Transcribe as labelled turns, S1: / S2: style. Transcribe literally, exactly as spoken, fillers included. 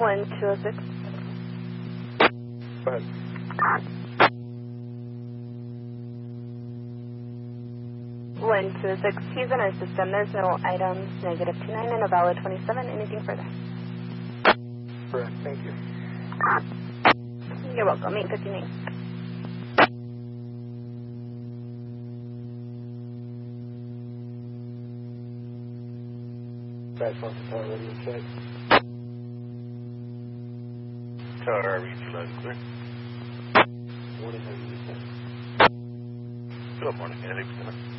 S1: one two oh six.
S2: Go ahead.
S1: one two oh six, he's in our system. There's no items, negative two nine and a valid twenty-seven. Anything further?
S2: Correct, thank you.
S1: You're welcome, eight fifty-nine.
S2: Guys, want to tell radio check?
S3: Tower R V two loud and clear.
S2: Morning, how do you say?
S3: Good morning, Andy.